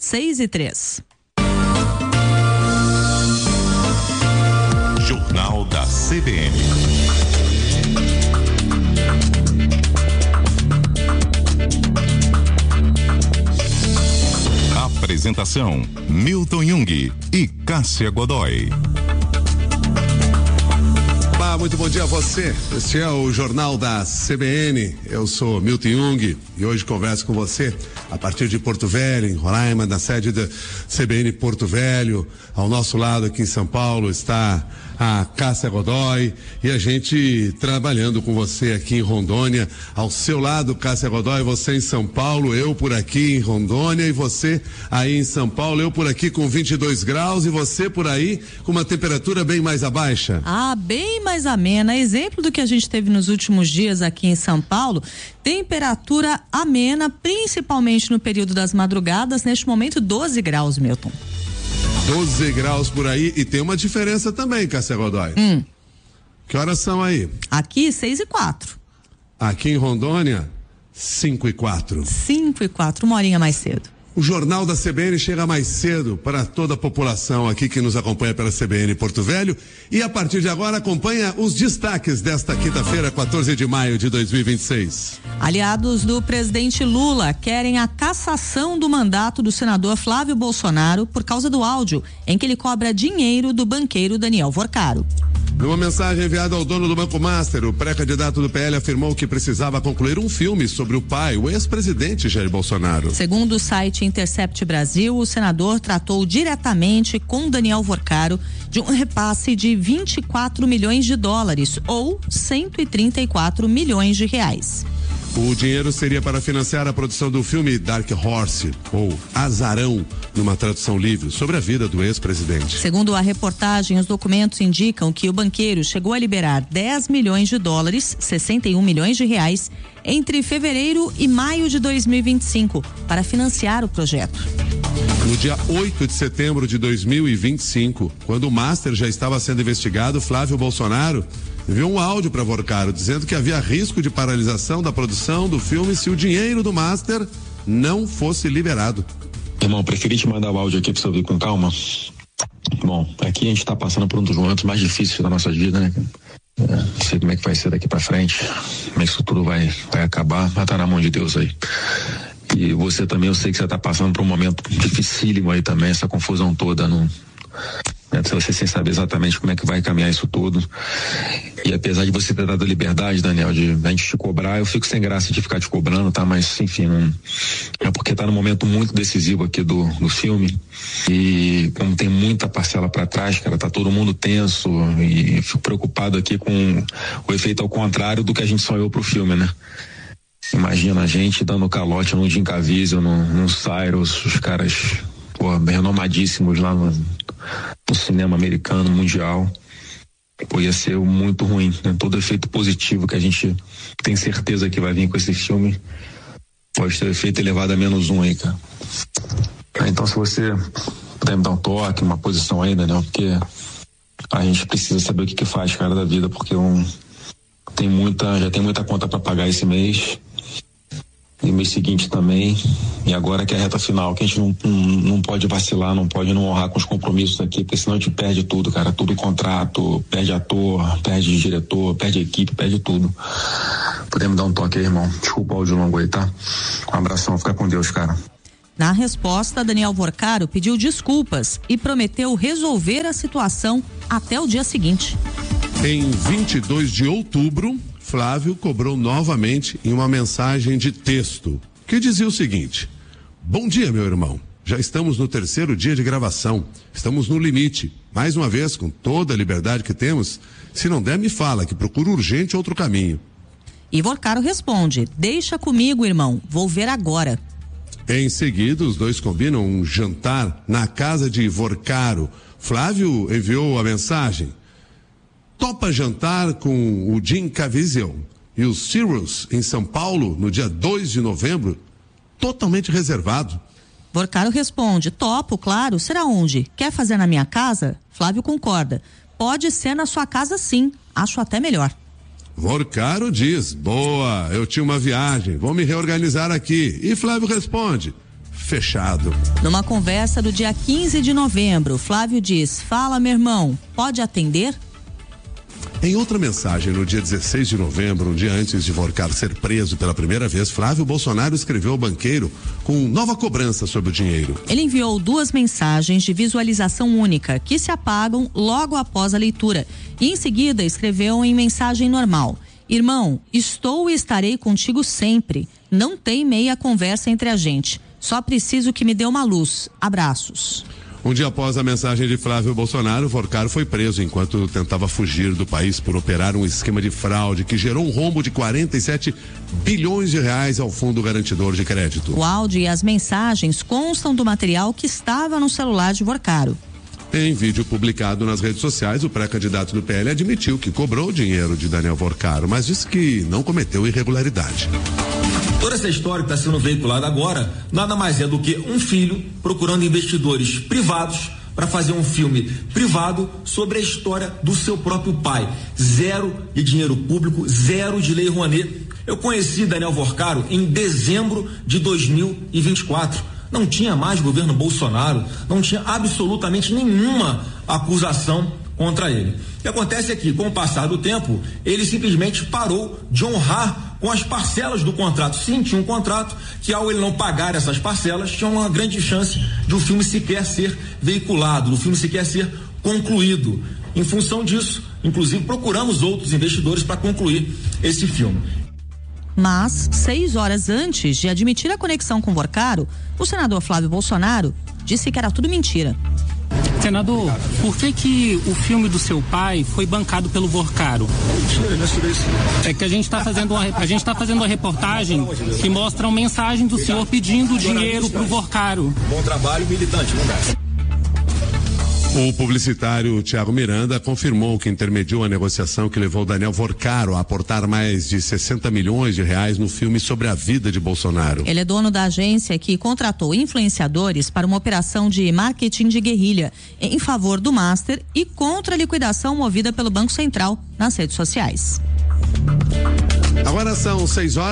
6:03. Jornal da CBN. Apresentação: Milton Jung e Cássia Godoy. Olá, muito bom dia a você. Este é o Jornal da CBN. Eu sou Milton Jung e hoje converso com você a partir de Porto Velho, em Roraima, na sede da CBN Porto Velho. Ao nosso lado aqui em São Paulo está a Cássia Godoy e a gente trabalhando com você aqui em Rondônia. Ao seu lado, Cássia Godoy, você em São Paulo, eu por aqui em Rondônia e você aí em São Paulo, eu por aqui com 22 graus e você por aí com uma temperatura bem mais baixa. Bem mais amena. Exemplo do que a gente teve nos últimos dias aqui em São Paulo, temperatura amena, principalmente no período das madrugadas, neste momento 12 graus, Milton. 12 graus por aí e tem uma diferença também, Cássia Godoy. Que horas são aí? Aqui 6:04. Aqui em Rondônia 5:04. 5:04, uma horinha mais cedo. O Jornal da CBN chega mais cedo para toda a população aqui que nos acompanha pela CBN Porto Velho e a partir de agora acompanha os destaques desta quinta-feira, 14 de maio de 2026. Aliados do presidente Lula querem a cassação do mandato do senador Flávio Bolsonaro por causa do áudio em que ele cobra dinheiro do banqueiro Daniel Vorcaro. Numa mensagem enviada ao dono do Banco Master, o pré-candidato do PL afirmou que precisava concluir um filme sobre o pai, o ex-presidente Jair Bolsonaro. Segundo o site Intercept Brasil, o senador tratou diretamente com Daniel Vorcaro de um repasse de 24 milhões de dólares ou 134 milhões de reais. O dinheiro seria para financiar a produção do filme Dark Horse, ou Azarão, numa tradução livre, sobre a vida do ex-presidente. Segundo a reportagem, os documentos indicam que o banqueiro chegou a liberar 10 milhões de dólares, 61 milhões de reais, entre fevereiro e maio de 2025, para financiar o projeto. No dia 8 de setembro de 2025, quando o Master já estava sendo investigado, Flávio Bolsonaro enviou um áudio para Vorcaro dizendo que havia risco de paralisação da produção do filme se o dinheiro do Master não fosse liberado. Irmão, preferi te mandar o áudio aqui para você ouvir com calma. Bom, aqui a gente tá passando por um dos momentos mais difíceis da nossa vida, né? Não sei como é que vai ser daqui para frente, como é que isso tudo vai acabar, mas tá na mão de Deus aí. E você também, eu sei que você tá passando por um momento dificílimo aí também, essa confusão toda, você sem saber exatamente como é que vai caminhar isso tudo. E apesar de você ter dado a liberdade, Daniel, de a gente te cobrar, eu fico sem graça de ficar te cobrando, tá? Mas, enfim, não, é porque tá num momento muito decisivo aqui do filme e como tem muita parcela para trás, cara, tá todo mundo tenso e fico preocupado aqui com o efeito ao contrário do que a gente sonhou pro filme, né? Imagina a gente dando calote no Jim Caviezel, no Cyrus, os caras, renomadíssimos lá no cinema americano, mundial. Ia ser muito ruim, né? Todo efeito positivo que a gente tem certeza que vai vir com esse filme pode ter efeito elevado a -1 aí, cara. Então, se você puder me dar um toque, uma posição aí, Daniel, porque a gente precisa saber o que faz, cara, da vida, porque já tem muita conta para pagar esse mês e mês seguinte também, e agora que é a reta final, que a gente não pode vacilar, não pode não honrar com os compromissos aqui, porque senão a gente perde tudo, cara, tudo contrato, perde ator, perde diretor, perde equipe, perde tudo. Podemos dar um toque aí, irmão? Desculpa o áudio longo aí, tá? Um abração, fica com Deus, cara. Na resposta, Daniel Vorcaro pediu desculpas e prometeu resolver a situação até o dia seguinte. Em 22 de outubro, Flávio cobrou novamente em uma mensagem de texto, que dizia o seguinte: bom dia, meu irmão. Já estamos no 3º dia de gravação. Estamos no limite. Mais uma vez, com toda a liberdade que temos, se não der, me fala, que procuro urgente outro caminho. E Vorcaro responde: deixa comigo, irmão. Vou ver agora. Em seguida, os dois combinam um jantar na casa de Vorcaro. Flávio enviou a mensagem: topa jantar com o Jim Caviezel e o Cyrus em São Paulo no dia 2 de novembro, totalmente reservado. Vorcaro responde: topo, claro, será onde? Quer fazer na minha casa? Flávio concorda: pode ser na sua casa sim, acho até melhor. Vorcaro diz: boa, eu tinha uma viagem, vou me reorganizar aqui. E Flávio responde: fechado. Numa conversa do dia 15 de novembro, Flávio diz: "Fala, meu irmão, pode atender?" Em outra mensagem, no dia 16 de novembro, um dia antes de Vorcaro ser preso pela primeira vez, Flávio Bolsonaro escreveu ao banqueiro com nova cobrança sobre o dinheiro. Ele enviou 2 mensagens de visualização única que se apagam logo após a leitura e em seguida escreveu em mensagem normal: "Irmão, estou e estarei contigo sempre. Não tem meia conversa entre a gente. Só preciso que me dê uma luz. Abraços." Um dia após a mensagem de Flávio Bolsonaro, Vorcaro foi preso enquanto tentava fugir do país por operar um esquema de fraude que gerou um rombo de 47 bilhões de reais ao Fundo Garantidor de Crédito. O áudio e as mensagens constam do material que estava no celular de Vorcaro. Em vídeo publicado nas redes sociais, o pré-candidato do PL admitiu que cobrou dinheiro de Daniel Vorcaro, mas disse que não cometeu irregularidade. Toda essa história que está sendo veiculada agora nada mais é do que um filho procurando investidores privados para fazer um filme privado sobre a história do seu próprio pai. 0 de dinheiro público, 0 de lei Rouanet. Eu conheci Daniel Vorcaro em dezembro de 2024. Não tinha mais governo Bolsonaro, não tinha absolutamente nenhuma acusação contra ele. O que acontece é que, com o passar do tempo, ele simplesmente parou de honrar com as parcelas do contrato. Sim, tinha um contrato que, ao ele não pagar essas parcelas, tinha uma grande chance de o filme sequer ser veiculado, do filme sequer ser concluído. Em função disso, inclusive, procuramos outros investidores para concluir esse filme. Mas, 6 horas antes de admitir a conexão com Vorcaro, o senador Flávio Bolsonaro disse que era tudo mentira. Senador, por que o filme do seu pai foi bancado pelo Vorcaro? É que a gente está fazendo uma reportagem que mostra uma mensagem do senhor pedindo dinheiro pro Vorcaro. Bom trabalho, militante, conversa. O publicitário Thiago Miranda confirmou que intermediou a negociação que levou Daniel Vorcaro a aportar mais de 60 milhões de reais no filme sobre a vida de Bolsonaro. Ele é dono da agência que contratou influenciadores para uma operação de marketing de guerrilha em favor do Master e contra a liquidação movida pelo Banco Central nas redes sociais. Agora são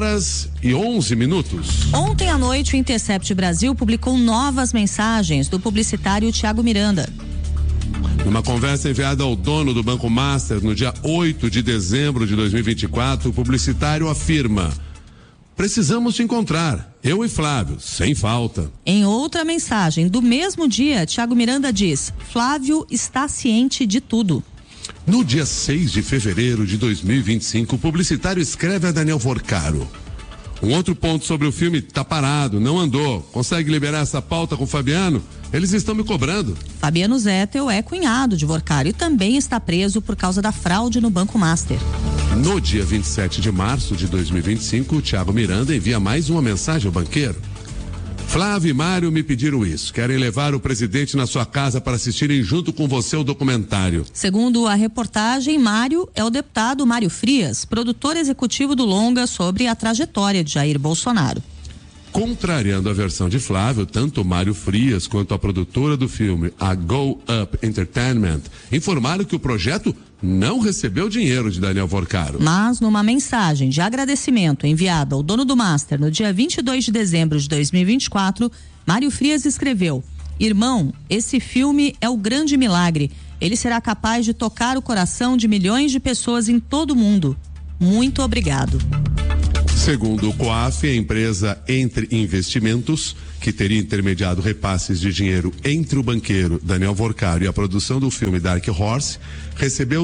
6h11. Ontem à noite, o Intercept Brasil publicou novas mensagens do publicitário Thiago Miranda. Numa conversa enviada ao dono do Banco Master no dia 8 de dezembro de 2024, o publicitário afirma: "Precisamos te encontrar, eu e Flávio, sem falta." Em outra mensagem do mesmo dia, Thiago Miranda diz: "Flávio está ciente de tudo." No dia 6 de fevereiro de 2025, o publicitário escreve a Daniel Vorcaro: "Um outro ponto sobre o filme tá parado, não andou. Consegue liberar essa pauta com o Fabiano? Eles estão me cobrando." Fabiano Zettel é cunhado de Vorcaro e também está preso por causa da fraude no Banco Master. No dia 27 de março de 2025, o Thiago Miranda envia mais uma mensagem ao banqueiro: "Flávio e Mário me pediram isso. Querem levar o presidente na sua casa para assistirem junto com você o documentário." Segundo a reportagem, Mário é o deputado Mário Frias, produtor executivo do longa sobre a trajetória de Jair Bolsonaro. Contrariando a versão de Flávio, tanto Mário Frias quanto a produtora do filme, a Go Up Entertainment, informaram que o projeto não recebeu dinheiro de Daniel Vorcaro. Mas numa mensagem de agradecimento enviada ao dono do Master no dia 22 de dezembro de 2024, Mário Frias escreveu: "Irmão, esse filme é o grande milagre. Ele será capaz de tocar o coração de milhões de pessoas em todo o mundo. Muito obrigado." Segundo o COAF, a empresa Entre Investimentos, que teria intermediado repasses de dinheiro entre o banqueiro Daniel Vorcaro e a produção do filme Dark Horse, recebeu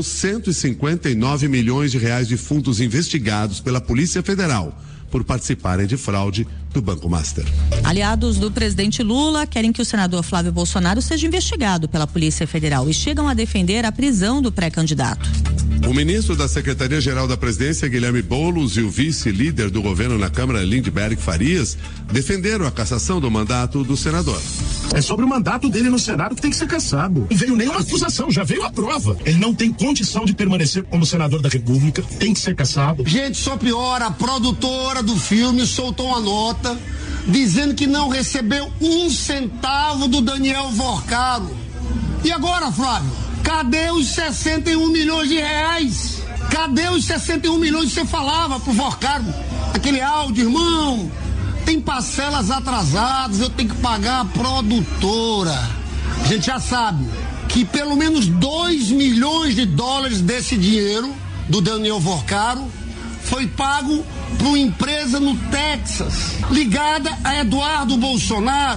159 milhões de reais de fundos investigados pela Polícia Federal por participarem de fraude do Banco Master. Aliados do presidente Lula querem que o senador Flávio Bolsonaro seja investigado pela Polícia Federal e chegam a defender a prisão do pré-candidato. O ministro da Secretaria-Geral da Presidência, Guilherme Boulos, e o vice-líder do governo na Câmara, Lindbergh Farias, defenderam a cassação do mandato do senador. É sobre o mandato dele no Senado que tem que ser cassado. Não veio nenhuma acusação, já veio a prova. Ele não tem condição de permanecer como senador da República, tem que ser cassado. Gente, só piora, a produtora do filme soltou uma nota dizendo que não recebeu 1 centavo do Daniel Vorcaro. E agora, Flávio? Cadê os 61 milhões de reais? Cadê os 61 milhões que você falava pro Vorcaro? Aquele áudio, irmão, tem parcelas atrasadas, eu tenho que pagar a produtora. A gente já sabe que pelo menos 2 milhões de dólares desse dinheiro do Daniel Vorcaro foi pago para uma empresa no Texas, ligada a Eduardo Bolsonaro.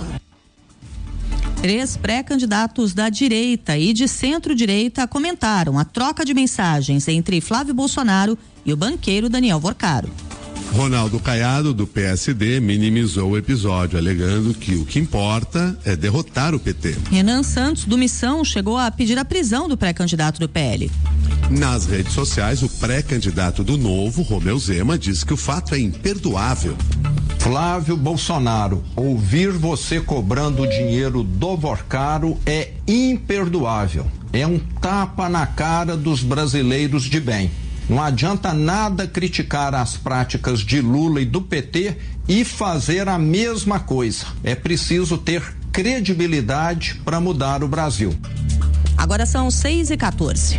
3 pré-candidatos da direita e de centro-direita comentaram a troca de mensagens entre Flávio Bolsonaro e o banqueiro Daniel Vorcaro. Ronaldo Caiado, do PSD, minimizou o episódio, alegando que o que importa é derrotar o PT. Renan Santos, do Missão, chegou a pedir a prisão do pré-candidato do PL. Nas redes sociais, o pré-candidato do Novo, Romeu Zema, diz que o fato é imperdoável. Flávio Bolsonaro, ouvir você cobrando o dinheiro do Vorcaro é imperdoável. É um tapa na cara dos brasileiros de bem. Não adianta nada criticar as práticas de Lula e do PT e fazer a mesma coisa. É preciso ter credibilidade para mudar o Brasil. Agora são 6h14.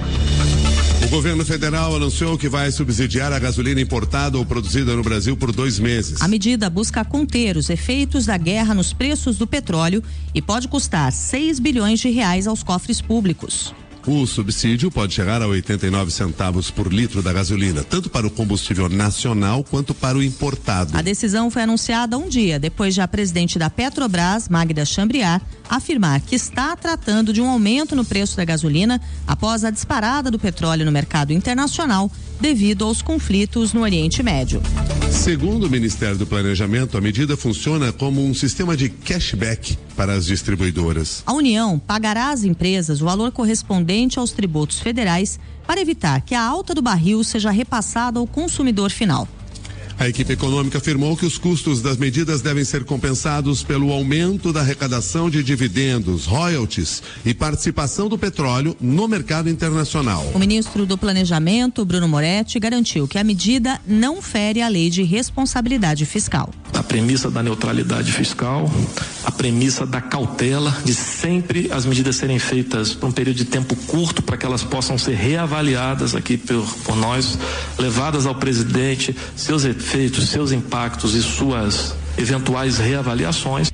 O governo federal anunciou que vai subsidiar a gasolina importada ou produzida no Brasil por 2 meses. A medida busca conter os efeitos da guerra nos preços do petróleo e pode custar 6 bilhões de reais aos cofres públicos. O subsídio pode chegar a 89 centavos por litro da gasolina, tanto para o combustível nacional quanto para o importado. A decisão foi anunciada um dia depois de a presidente da Petrobras, Magda Chambriard, afirmar que está tratando de um aumento no preço da gasolina após a disparada do petróleo no mercado internacional devido aos conflitos no Oriente Médio. Segundo o Ministério do Planejamento, a medida funciona como um sistema de cashback para as distribuidoras. A União pagará às empresas o valor correspondente aos tributos federais para evitar que a alta do barril seja repassada ao consumidor final. A equipe econômica afirmou que os custos das medidas devem ser compensados pelo aumento da arrecadação de dividendos, royalties e participação do petróleo no mercado internacional. O ministro do Planejamento, Bruno Moretti, garantiu que a medida não fere a lei de responsabilidade fiscal. A premissa da neutralidade fiscal, a premissa da cautela, de sempre as medidas serem feitas por um período de tempo curto para que elas possam ser reavaliadas aqui por nós, levadas ao presidente, seus efeitos, seus impactos e suas eventuais reavaliações.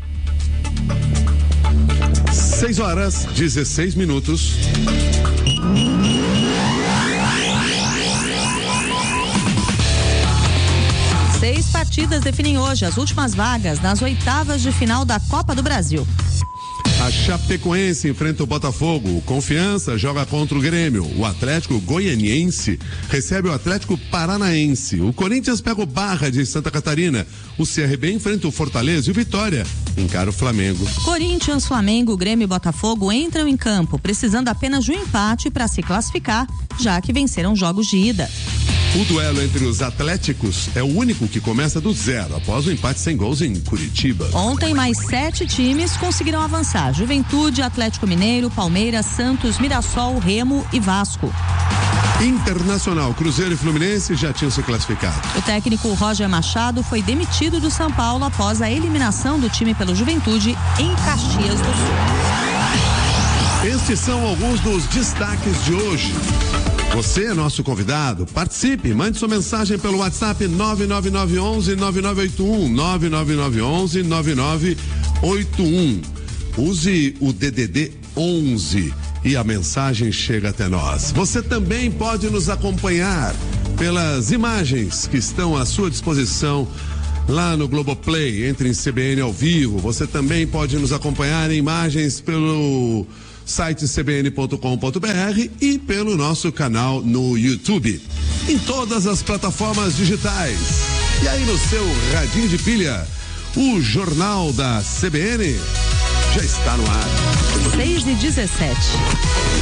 6h16. 6 partidas definem hoje as últimas vagas nas oitavas de final da Copa do Brasil. A Chapecoense enfrenta o Botafogo, o Confiança joga contra o Grêmio, o Atlético Goianiense recebe o Atlético Paranaense, o Corinthians pega o Barra de Santa Catarina, o CRB enfrenta o Fortaleza e o Vitória encara o Flamengo. Corinthians, Flamengo, Grêmio e Botafogo entram em campo, precisando apenas de um empate para se classificar, já que venceram jogos de ida. O duelo entre os Atléticos é o único que começa do zero, após o empate sem gols em Curitiba. Ontem, mais 7 times conseguiram avançar: Juventude, Atlético Mineiro, Palmeiras, Santos, Mirassol, Remo e Vasco. Internacional, Cruzeiro e Fluminense já tinham se classificado. O técnico Roger Machado foi demitido do São Paulo após a eliminação do time pelo Juventude em Caxias do Sul. Estes são alguns dos destaques de hoje. Você é nosso convidado, participe, mande sua mensagem pelo WhatsApp 99911-9981, 99911-9981. Use o DDD 11 e a mensagem chega até nós. Você também pode nos acompanhar pelas imagens que estão à sua disposição lá no Globoplay, entre em CBN ao vivo. Você também pode nos acompanhar em imagens pelo site cbn.com.br e pelo nosso canal no YouTube, em todas as plataformas digitais. E aí no seu radinho de pilha, o Jornal da CBN já está no ar. 6h17.